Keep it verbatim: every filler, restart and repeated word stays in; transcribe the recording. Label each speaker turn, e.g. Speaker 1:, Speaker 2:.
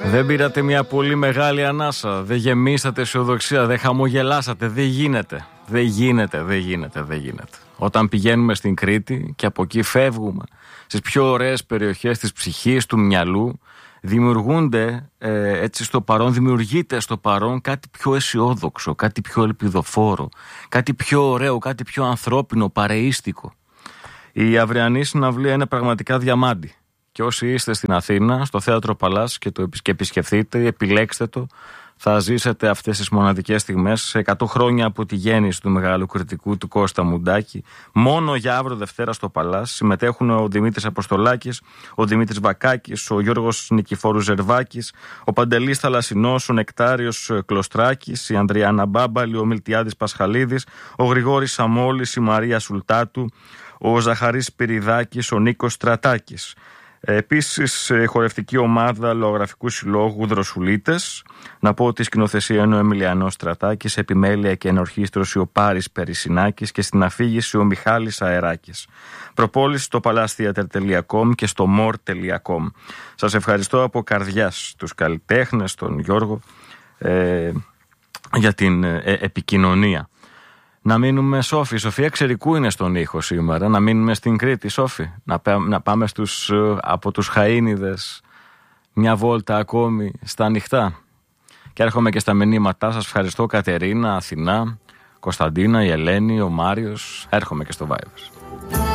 Speaker 1: Δεν πήρατε μια πολύ μεγάλη ανάσα, δεν γεμίσατε αισιοδοξία, δεν χαμογελάσατε, δεν γίνεται, δεν γίνεται, δεν γίνεται, δεν γίνεται. Όταν πηγαίνουμε στην Κρήτη και από εκεί φεύγουμε στις πιο ωραίες περιοχές της ψυχής, του μυαλού, δημιουργούνται ε, έτσι στο παρόν, δημιουργείται στο παρόν κάτι πιο αισιόδοξο, κάτι πιο ελπιδοφόρο, κάτι πιο ωραίο, κάτι πιο ανθρώπινο, παρεΐστικο. Η αυριανή συναυλία είναι πραγματικά διαμάντη. Και όσοι είστε στην Αθήνα, στο Θέατρο Παλάς και το επισκεφθείτε, επιλέξτε το, θα ζήσετε αυτές τις μοναδικές στιγμές. Σε εκατό χρόνια από τη γέννηση του μεγάλου κριτικού του Κώστα Μουντάκη, μόνο για αύριο Δευτέρα στο Παλάς συμμετέχουν ο Δημήτρης Αποστολάκης, ο Δημήτρης Βακάκης, ο Γιώργος Νικηφόρου Ζερβάκης, ο Παντελής Θαλασσινός, ο Νεκτάριος Κλωστράκης, η Ανδριάννα Μπάμπαλη, ο Μιλτιάδης Πασχαλίδης, ο Γρηγόρης Σαμόλης, η Μαρία Σουλτάτου, ο Ζαχαρής Σπυριδάκης, ο Νίκος Στρατάκης. Επίσης, χορευτική ομάδα Λογογραφικού Συλλόγου Δροσουλίτες. Να πω ότι η σκηνοθεσία είναι ο Εμιλιανός Στρατάκης, επιμέλεια και ενορχήστρωση ο Πάρης Περισσινάκης και στην αφήγηση ο Μιχάλης Αεράκης. Προπόληση στο παλάσθιατερ τελεία κομ και στο μορ τελεία κομ. Σας ευχαριστώ από καρδιάς τους καλλιτέχνες, τον Γιώργο, ε, για την ε, επικοινωνία. Να μείνουμε, Σόφη, η Σοφία Ξερικού είναι στον ήχο σήμερα. Να μείνουμε στην Κρήτη, Σόφη. Να, να πάμε στους, από τους Χαΐνιδες μια βόλτα ακόμη στα ανοιχτά. Και έρχομαι και στα μηνύματά σας. Ευχαριστώ, Κατερίνα, Αθηνά, Κωνσταντίνα, η Ελένη, ο Μάριος. Έρχομαι και στο Viber.